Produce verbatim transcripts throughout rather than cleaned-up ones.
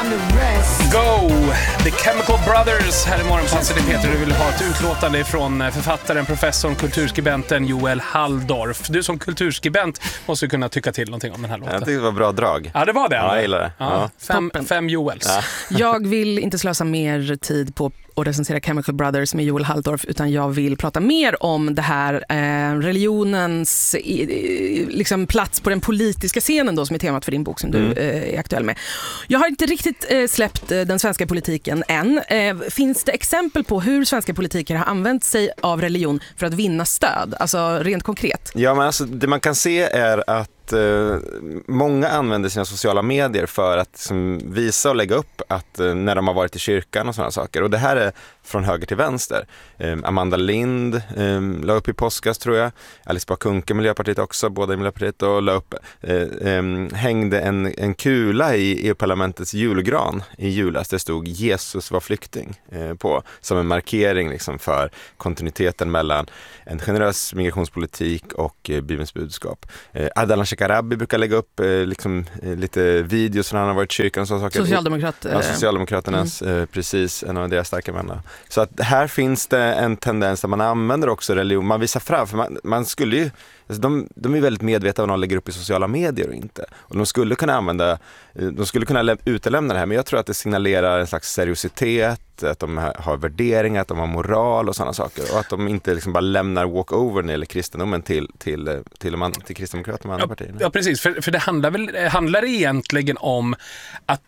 Go! The Chemical Brothers här i Morgonpasset. Det Peter, du vill ha ett utlåtande från författaren, professorn, kulturskribenten Joel Halldorf. Du som kulturskribent måste kunna tycka till någonting om den här låten. Jag tyckte det var bra drag. Ja, det var det. Ja, jag gillar det. Ja. Ja. Fem, fem Joels. Ja. Jag vill inte slösa mer tid på att recensera Chemical Brothers med Joel Halldorf, utan jag vill prata mer om det här eh, religionens eh, liksom plats på den politiska scenen då, som är temat för din bok som du Mm. eh, är aktuell med. Jag har inte riktigt eh, släppt eh, den svenska politiken än. Eh, finns det exempel på hur svenska politiker har använt sig av religion för att vinna stöd? Alltså rent konkret. Ja, men alltså, det man kan se är att Uh, många använder sina sociala medier för att som, visa och lägga upp att uh, när de har varit i kyrkan och sådana saker. Och det här är från höger till vänster. Um, Amanda Lind um, la upp i påskas, tror jag. Alice Bah Kuhnke, Miljöpartiet också, båda i Miljöpartiet, och la upp, uh, um, hängde en, en kula i E U-parlamentets julgran i julas. Det stod Jesus var flykting uh, på, som en markering liksom, för kontinuiteten mellan en generös migrationspolitik och uh, Bibelns budskap. Uh, Ardalan Shekarabi brukar lägga upp eh, liksom, eh, lite videos när han har varit i kyrkan och sådana saker. Socialdemokrat. Ja, Socialdemokraternas, mm. eh, precis, en av deras starka vänner. Så att här finns det en tendens där man använder också religion. Man visar fram, för man, man skulle ju, alltså de, de är väldigt medvetna om vad de lägger upp i sociala medier och inte. Och de skulle kunna använda, de skulle kunna lä- utelämna det här, men jag tror att det signalerar en slags seriositet, att de har värderingar, att de har moral och sådana saker, och att de inte liksom bara lämnar walkover när det gäller kristendomen till, till, till, till, till Kristdemokraterna och andra ja, partier. Ja, precis. För, för det handlar väl handlar det egentligen om att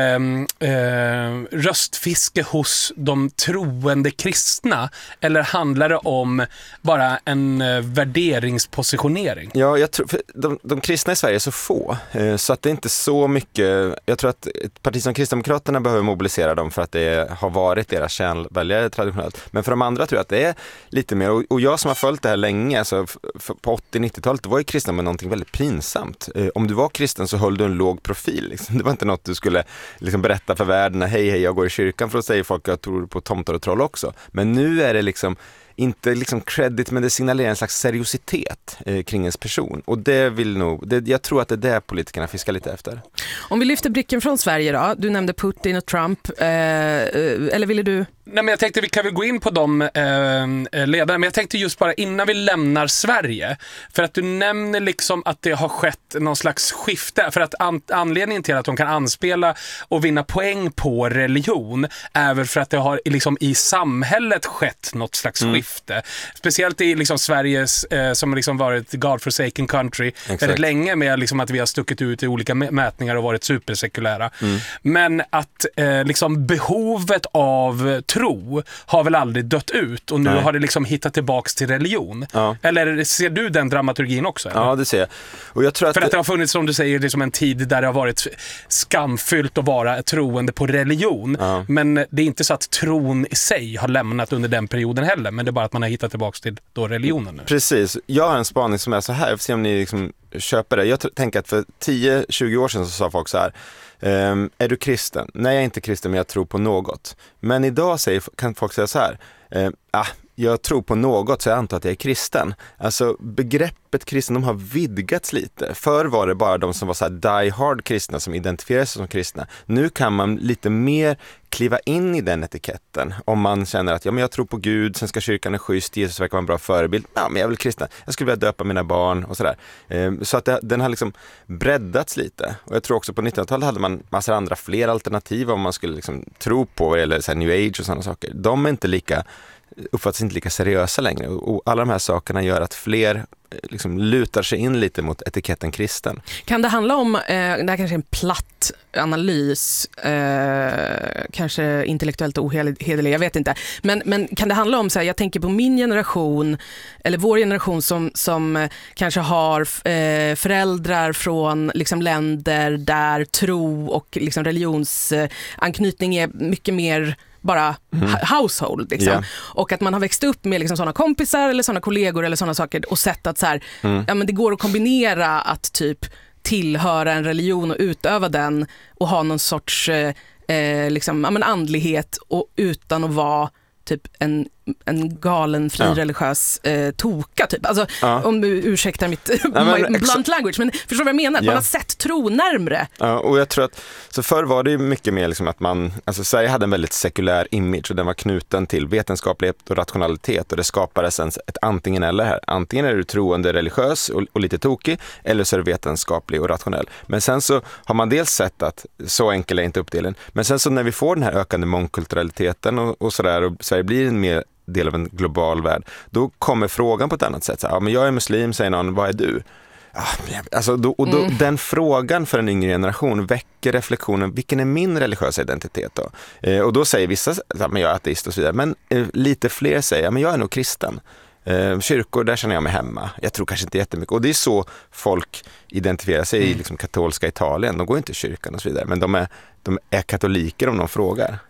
eh, eh, röstfiske hos de troende kristna, eller handlar det om bara en eh, värderingspositionering? Ja, jag tror, för de, de kristna i Sverige är så få, eh, så att det är inte så mycket. Jag tror att ett parti som Kristdemokraterna behöver mobilisera dem för att det har varit deras kärnväljare traditionellt. Men för de andra tror jag att det är lite mer, och, och jag som har följt det här länge, alltså f- f- på åttio-nittiotalet, då var ju kristna med någonting väldigt pinsamt. Eh, om du var kristen så höll du en låg profil. Liksom. Det var inte något du skulle liksom berätta för världen, hej hej jag går i kyrkan, för att säga folk att jag tror på tomtar och troll också. Men nu är det liksom inte liksom credit, men det signalerar en slags seriositet eh, kring ens person. Och det vill nog, det, jag tror att det är det politikerna fiskar lite efter. Om vi lyfter blicken från Sverige då, du nämnde Putin och Trump, eh, eller ville du? Nej, men jag tänkte vi kan väl gå in på de eh, ledarna, men jag tänkte just bara innan vi lämnar Sverige, för att du nämner liksom att det har skett någon slags skifte, för att an- anledningen till att de kan anspela och vinna poäng på religion är väl för att det har liksom i samhället skett något slags mm. skifte. Speciellt i liksom Sveriges eh, som liksom varit God-forsaken country Exakt. väldigt länge, med liksom att vi har stuckit ut i olika mätningar och varit supersekulära. Mm. Men att eh, liksom behovet av tro har väl aldrig dött ut, och nu Nej. har det liksom hittat tillbaks till religion. Ja. Eller ser du den dramaturgin också? Eller? Ja, det ser jag. Och jag tror att För att det... det har funnits, som du säger, liksom en tid där det har varit skamfyllt att vara troende på religion. Ja. Men det är inte så att tron i sig har lämnat under den perioden heller, men det är bara att man har hittat tillbaks till då religionen nu. Precis. Jag har en spaning som är så här, jag får se om ni liksom köper det. Jag t- tänker att för tio till tjugo år sedan så sa folk så här: Um, är du kristen? Nej, jag är inte kristen, men jag tror på något. Men idag säger, kan folk säga så här: um, ah, jag tror på något, så jag antar att jag är kristen. Alltså begreppet kristendom har vidgats lite. Förr var det bara de som var så här die hard kristna som identifierade sig som kristna. Nu kan man lite mer kliva in i den etiketten om man känner att ja, men jag tror på Gud, sen ska kyrkan är schysst, Jesus verkar vara en bra förebild. Ja, men jag är väl kristen. Jag skulle vilja döpa mina barn och sådär. Um, så att det, den har liksom breddats lite. Och jag tror också på nittonhundratalet hade man massor andra fler alternativ om man skulle liksom tro på, eller så här new age och sådana saker. De är inte lika, uppfattas inte lika seriösa längre, och alla de här sakerna gör att fler liksom lutar sig in lite mot etiketten kristen. Kan det handla om, eh, det här kanske är en platt analys, eh, kanske intellektuellt ohederlig, jag vet inte, men, men kan det handla om så här, jag tänker på min generation eller vår generation som, som eh, kanske har eh, föräldrar från liksom länder där tro och liksom religionsanknytning är mycket mer bara mm. household liksom. Yeah. Och att man har växt upp med liksom sådana kompisar eller sådana kollegor eller sådana saker och sett att så här, mm. ja, men det går att kombinera att typ tillhöra en religion och utöva den och ha någon sorts eh, liksom, ja, men andlighet och utan att vara typ en en galen frireligiös eh, toka typ. Alltså, Ja. om du ursäktar mitt Ja, men blunt exa- language, men förstår du vad jag menar? Att Ja. man har sett tro närmre. Ja, och jag tror att, så förr var det ju mycket mer liksom att man, alltså Sverige hade en väldigt sekulär image och den var knuten till vetenskaplighet och rationalitet och det skapades en, ett antingen eller här. Antingen är du troende religiös och, och lite tokig eller så är du vetenskaplig och rationell. Men sen så har man dels sett att så enkel är inte uppdelningen, men sen så när vi får den här ökande mångkulturaliteten och, och sådär och Sverige blir en mer del av en global värld, då kommer frågan på ett annat sätt. Så, ja, men jag är muslim, säger någon, vad är du? Ja, alltså då, och då, mm. Den frågan för en yngre generation väcker reflektionen, vilken är min religiösa identitet då? Eh, och då säger vissa, ja, men jag är ateist och så vidare, men eh, lite fler säger, ja, men jag är nog kristen. Eh, kyrkor, där känner jag mig hemma. Jag tror kanske inte jättemycket. Och det är så folk identifierar sig mm. i liksom, katolska Italien. De går inte i kyrkan och så vidare, men de är, de är katoliker om de frågar.